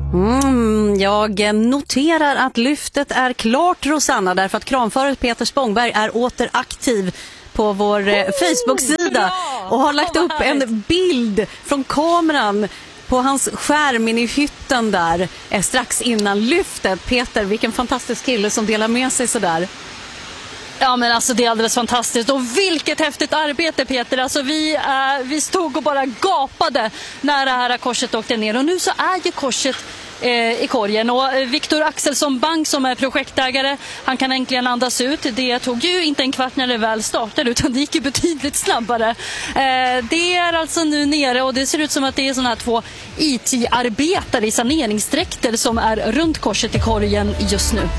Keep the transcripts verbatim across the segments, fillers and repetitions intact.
Mm, jag noterar att lyftet är klart, Rosanna, därför att kranföret Peter Spångberg är åter aktiv på vår oh, Facebook-sida och har lagt upp en bild från kameran på hans skärm in i hytten där eh, strax innan lyftet. Peter, vilken fantastisk kille som delar med sig sådär. Ja, men alltså det är alldeles fantastiskt. Och vilket häftigt arbete, Peter. Alltså vi, äh, vi stod och bara gapade när det här korset åkte ner. Och nu så är ju korset eh, i korgen. Och Viktor Axelsson Bank som är projektägare, han kan äntligen andas ut. Det tog ju inte en kvart när det väl startade, utan det gick ju betydligt snabbare. Eh, det är alltså nu nere och det ser ut som att det är sådana här två I T-arbetare i saneringsdräkter som är runt korset i korgen just nu.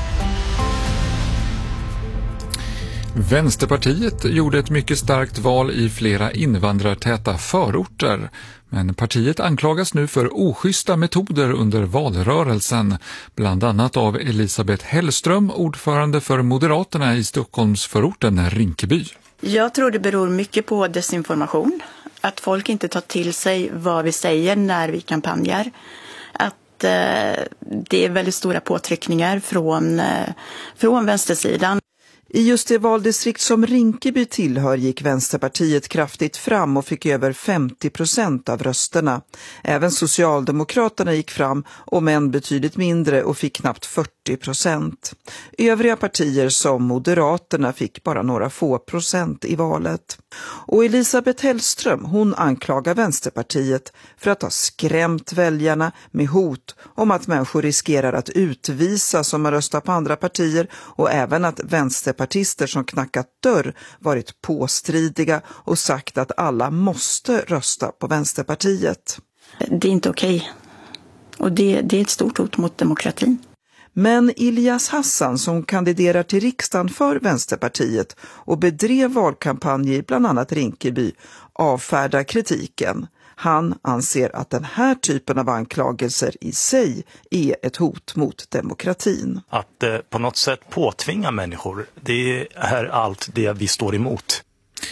Vänsterpartiet gjorde ett mycket starkt val i flera invandrartäta förorter, men partiet anklagas nu för oschyssta metoder under valrörelsen, bland annat av Elisabeth Hellström, ordförande för Moderaterna i Stockholmsförorten Rinkeby. Jag tror det beror mycket på desinformation, att folk inte tar till sig vad vi säger när vi kampanjar, att eh, det är väldigt stora påtryckningar från, eh, från vänstersidan. I just det valdistrikt som Rinkeby tillhör gick Vänsterpartiet kraftigt fram och fick över femtio procent av rösterna. Även Socialdemokraterna gick fram, om än betydligt mindre, och fick knappt fyrtio procent. Övriga partier som Moderaterna fick bara några få procent i valet. Och Elisabeth Hellström, hon anklagar Vänsterpartiet för att ha skrämt väljarna med hot om att människor riskerar att utvisas om man röstar på andra partier, och även att vänsterpartister som knackat dörr varit påstridiga och sagt att alla måste rösta på Vänsterpartiet. Det är inte okej. Och det, det är ett stort hot mot demokratin. Men Ilyas Hassan, som kandiderar till riksdagen för Vänsterpartiet och bedrev valkampanj i bland annat Rinkeby, avfärdar kritiken. Han anser att den här typen av anklagelser i sig är ett hot mot demokratin. Att eh, på något sätt påtvinga människor, det är allt det vi står emot.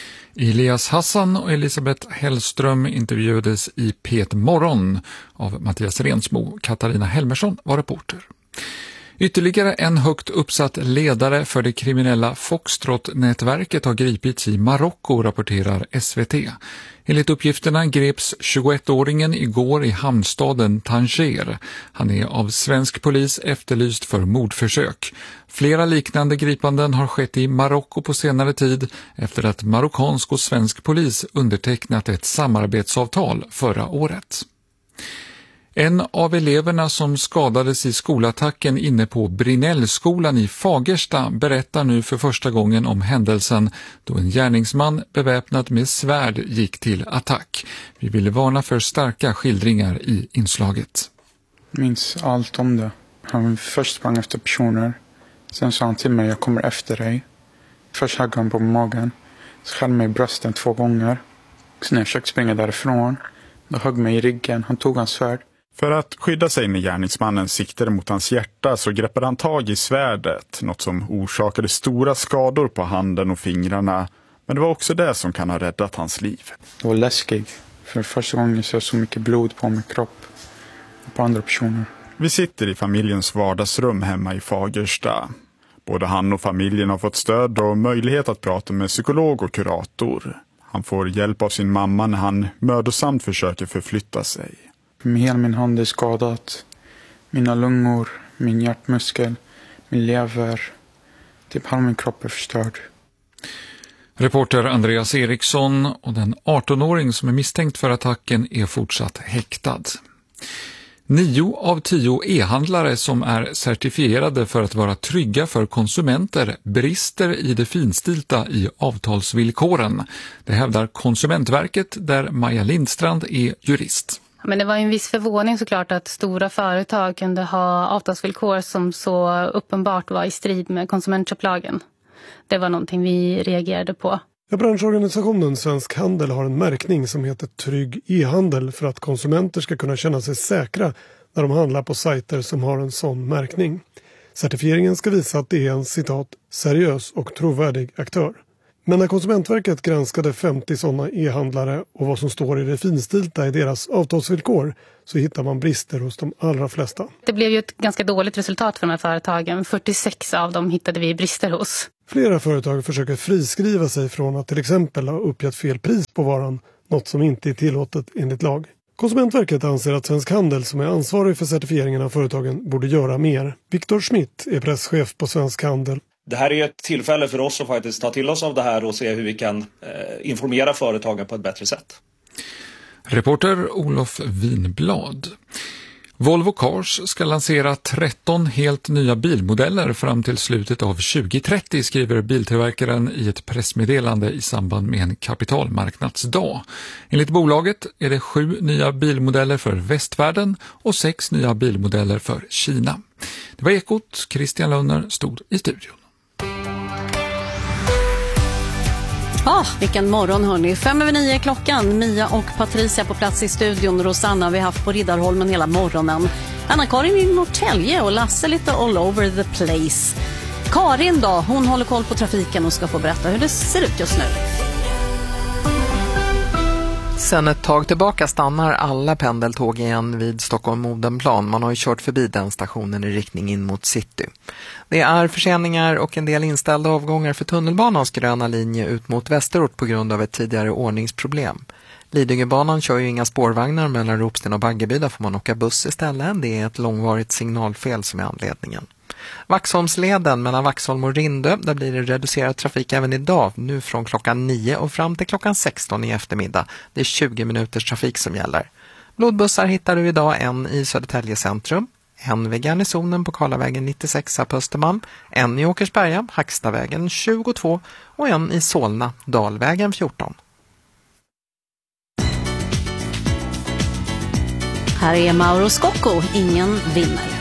Ilyas Hassan och Elisabeth Hellström intervjuades i P ett Morgon av Mattias Rensmo. Katarina Helmersson var reporter. Ytterligare en högt uppsatt ledare för det kriminella Foxtrot-nätverket har gripits i Marocko, rapporterar S V T. Enligt uppgifterna greps tjugoettåringen igår i hamnstaden Tanger. Han är av svensk polis efterlyst för mordförsök. Flera liknande gripanden har skett i Marocko på senare tid efter att marockansk och svensk polis undertecknat ett samarbetsavtal förra året. En av eleverna som skadades i skolattacken inne på Brinnellskolan i Fagersta berättar nu för första gången om händelsen då en gärningsman beväpnad med svärd gick till attack. Vi ville varna för starka skildringar i inslaget. Jag minns allt om det. Han först sprang efter personer. Sen sa han till mig, jag kommer efter dig. Först högg han på magen. Så skall mig i brösten två gånger. Sen när jag försökte springa därifrån, då högg mig i ryggen. Han tog hans svärd. För att skydda sig när gärningsmannen siktade mot hans hjärta så greppade han tag i svärdet, något som orsakade stora skador på handen och fingrarna. Men det var också det som kan ha räddat hans liv. Det var läskigt, för första gången så jag så mycket blod på min kropp och på andra personer. Vi sitter i familjens vardagsrum hemma i Fagersta. Både han och familjen har fått stöd och möjlighet att prata med psykolog och kurator. Han får hjälp av sin mamma när han mödosamt försöker förflytta sig. Hela min hand är skadad. Mina lungor, min hjärtmuskel, min lever. Typ halva min kropp är förstörd. Reporter Andreas Eriksson och den artonåring som är misstänkt för attacken är fortsatt häktad. Nio av tio e-handlare som är certifierade för att vara trygga för konsumenter brister i det finstilta i avtalsvillkoren. Det hävdar Konsumentverket, där Maja Lindstrand är jurist. Men det var en viss förvåning såklart att stora företag kunde ha avtalsvillkor som så uppenbart var i strid med konsumentköplagen. Det var någonting vi reagerade på. Ja, branschorganisationen Svensk Handel har en märkning som heter Trygg e-handel för att konsumenter ska kunna känna sig säkra när de handlar på sajter som har en sån märkning. Certifieringen ska visa att det är en citat seriös och trovärdig aktör. Men när Konsumentverket granskade femtio sådana e-handlare och vad som står i det finstilta i deras avtalsvillkor så hittar man brister hos de allra flesta. Det blev ju ett ganska dåligt resultat för de här företagen. fyrtiosex av dem hittade vi brister hos. Flera företag försöker friskriva sig från att till exempel ha uppgett fel pris på varan, något som inte är tillåtet enligt lag. Konsumentverket anser att Svensk Handel, som är ansvarig för certifieringen av företagen, borde göra mer. Viktor Schmidt är presschef på Svensk Handel. Det här är ett tillfälle för oss att faktiskt ta till oss av det här och se hur vi kan eh, informera företagen på ett bättre sätt. Reporter Olof Winblad. Volvo Cars ska lansera tretton helt nya bilmodeller fram till slutet av tjugo trettio, skriver biltillverkaren i ett pressmeddelande i samband med en kapitalmarknadsdag. Enligt bolaget är det sju nya bilmodeller för västvärlden och sex nya bilmodeller för Kina. Det var Ekot, Christian Lönner stod i studion. Ah, vilken morgon hörni. Fem över nio klockan. Mia och Patricia på plats i studion. Rosanna vi har haft på Riddarholmen hela morgonen. Anna-Karin i Norrtälje och Lasse lite all over the place. Karin då, hon håller koll på trafiken och ska få berätta hur det ser ut just nu. Sen ett tag tillbaka stannar alla pendeltåg igen vid Stockholm-Odenplan. Man har ju kört förbi den stationen i riktning in mot city. Det är förseningar och en del inställda avgångar för tunnelbanans gröna linje ut mot Västerort på grund av ett tidigare ordningsproblem. Lidingöbanan kör ju inga spårvagnar mellan Ropsten och Baggeby, där får man åka buss istället. Det är ett långvarigt signalfel som är anledningen. Vaxholmsleden mellan Vaxholm och Rindö, där blir det reducerad trafik även idag, nu från klockan nio och fram till klockan sexton i eftermiddag. Det är tjugo minuters trafik som gäller. Blodbussar hittar du idag en i Södertälje centrum, en vid Garnisonen på Karlavägen nittiosex på Östermalm, en i Åkersberga, Hackstavägen tjugotvå och en i Solna, Dalvägen fjorton. Här är Mauro Scocco, ingen vinner.